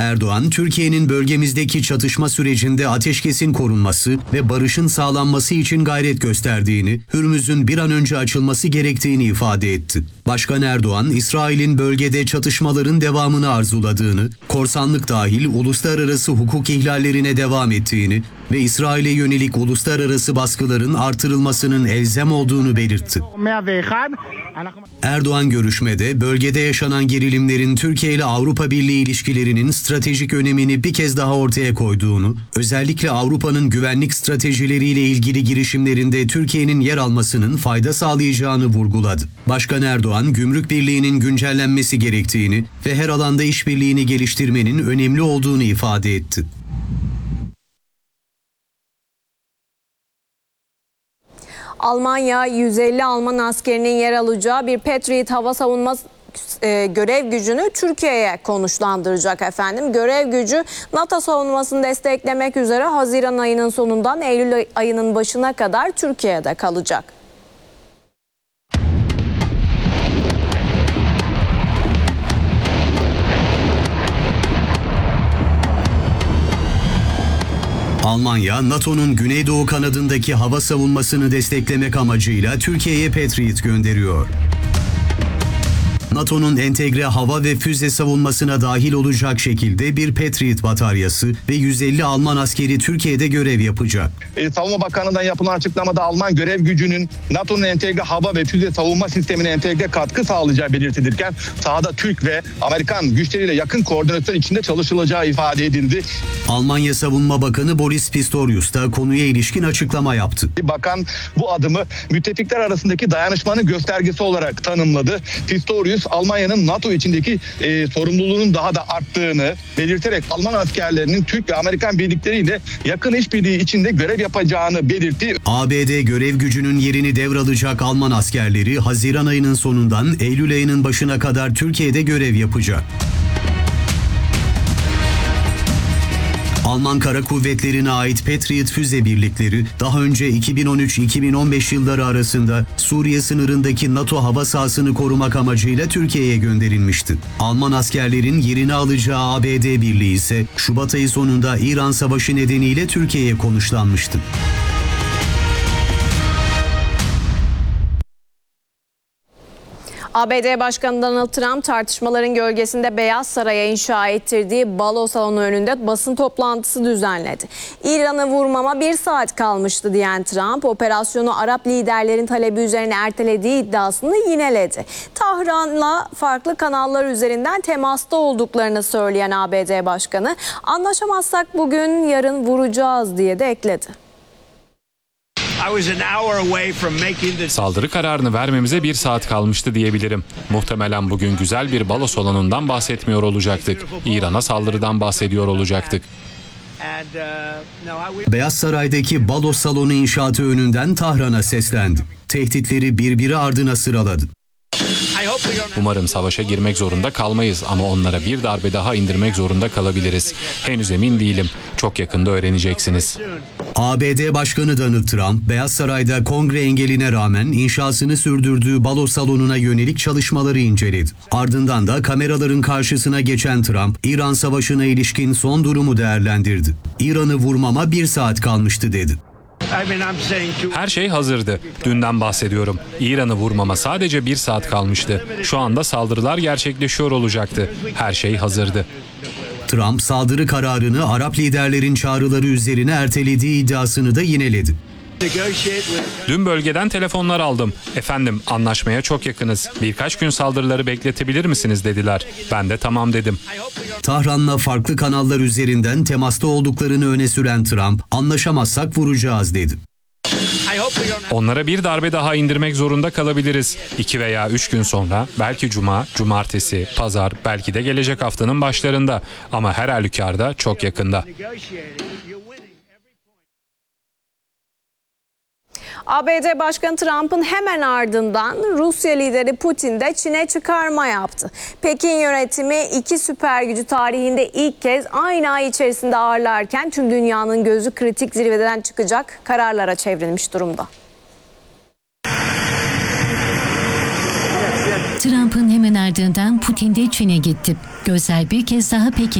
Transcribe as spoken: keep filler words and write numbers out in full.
Erdoğan, Türkiye'nin bölgemizdeki çatışma sürecinde ateşkesin korunması ve barışın sağlanması için gayret gösterdiğini, Hürmüz'ün bir an önce açılması gerektiğini ifade etti. Başkan Erdoğan, İsrail'in bölgede çatışmaların devamını arzuladığını, korsanlık dahil uluslararası hukuk ihlallerine devam ettiğini ve İsrail'e yönelik uluslararası baskıların artırılmasının elzem olduğunu belirtti. Erdoğan görüşmede bölgede yaşanan gerilimlerin Türkiye ile Avrupa Birliği ilişkilerinin stratejik önemini bir kez daha ortaya koyduğunu, özellikle Avrupa'nın güvenlik stratejileriyle ilgili girişimlerinde Türkiye'nin yer almasının fayda sağlayacağını vurguladı. Başkan Erdoğan, Gümrük Birliği'nin güncellenmesi gerektiğini ve her alanda işbirliğini geliştirmenin önemli olduğunu ifade etti. Almanya, yüz elli Alman askerinin yer alacağı bir Patriot hava savunma e, görev gücünü Türkiye'ye konuşlandıracak efendim. Görev gücü NATO savunmasını desteklemek üzere Haziran ayının sonundan Eylül ayının başına kadar Türkiye'de kalacak. Almanya, NATO'nun Güneydoğu kanadındaki hava savunmasını desteklemek amacıyla Türkiye'ye Patriot gönderiyor. NATO'nun entegre hava ve füze savunmasına dahil olacak şekilde bir Patriot bataryası ve yüz elli Alman askeri Türkiye'de görev yapacak. E, Savunma Bakanlığı'ndan yapılan açıklamada Alman görev gücünün NATO'nun entegre hava ve füze savunma sistemine entegre katkı sağlayacağı belirtilirken sahada Türk ve Amerikan güçleriyle yakın koordinasyon içinde çalışılacağı ifade edildi. Almanya Savunma Bakanı Boris Pistorius da konuya ilişkin açıklama yaptı. Bakan bu adımı müttefikler arasındaki dayanışmanın göstergesi olarak tanımladı. Pistorius, Almanya'nın NATO içindeki e, sorumluluğunun daha da arttığını belirterek Alman askerlerinin Türk ve Amerikan birlikleriyle yakın işbirliği içinde görev yapacağını belirtti. A B D görev gücünün yerini devralacak Alman askerleri Haziran ayının sonundan Eylül ayının başına kadar Türkiye'de görev yapacak. Alman Kara Kuvvetleri'ne ait Patriot füze birlikleri daha önce iki bin on üç iki bin on beş yılları arasında Suriye sınırındaki NATO hava sahasını korumak amacıyla Türkiye'ye gönderilmişti. Alman askerlerin yerini alacağı A B D birliği ise Şubat ayı sonunda İran Savaşı nedeniyle Türkiye'ye konuşlanmıştı. A B D Başkanı Donald Trump tartışmaların gölgesinde Beyaz Saray'a inşa ettirdiği balo salonu önünde basın toplantısı düzenledi. İran'ı vurmama bir saat kalmıştı diyen Trump, operasyonu Arap liderlerin talebi üzerine ertelediği iddiasını yineledi. Tahran'la farklı kanallar üzerinden temasta olduklarını söyleyen A B D Başkanı, anlaşamazsak bugün yarın vuracağız diye de ekledi. Saldırı kararını vermemize bir saat kalmıştı diyebilirim. Muhtemelen bugün güzel bir balo salonundan bahsetmiyor olacaktık. İran'a saldırıdan bahsediyor olacaktık. Beyaz Saray'daki balo salonu inşaatı önünden Tahran'a seslendi. Tehditleri birbiri ardına sıraladı. Umarım savaşa girmek zorunda kalmayız ama onlara bir darbe daha indirmek zorunda kalabiliriz. Henüz emin değilim. Çok yakında öğreneceksiniz. A B D Başkanı Donald Trump, Beyaz Saray'da kongre engeline rağmen inşasını sürdürdüğü balo salonuna yönelik çalışmaları inceledi. Ardından da kameraların karşısına geçen Trump, İran Savaşı'na ilişkin son durumu değerlendirdi. İran'ı vurmama bir saat kalmıştı dedi. Her şey hazırdı. Dünden bahsediyorum. İran'ı vurmama sadece bir saat kalmıştı. Şu anda saldırılar gerçekleşiyor olacaktı. Her şey hazırdı. Trump saldırı kararını Arap liderlerin çağrıları üzerine ertelediği iddiasını da yineledi. Dün bölgeden telefonlar aldım. Efendim, anlaşmaya çok yakınız. Birkaç gün saldırıları bekletebilir misiniz dediler. Ben de tamam dedim. Tahran'la farklı kanallar üzerinden temasta olduklarını öne süren Trump, anlaşamazsak vuracağız dedi. Onlara bir darbe daha indirmek zorunda kalabiliriz. İki veya üç gün sonra, belki cuma, cumartesi, pazar, belki de gelecek haftanın başlarında. Ama her halükarda çok yakında. A B D Başkanı Trump'ın hemen ardından Rusya lideri Putin de Çin'e çıkarma yaptı. Pekin yönetimi iki süper gücü tarihinde ilk kez aynı ay içerisinde ağırlarken tüm dünyanın gözü kritik zirveden çıkacak kararlara çevrilmiş durumda. Trump'ın hemen ardından Putin de Çin'e gitti. Gözler bir kez daha Pekin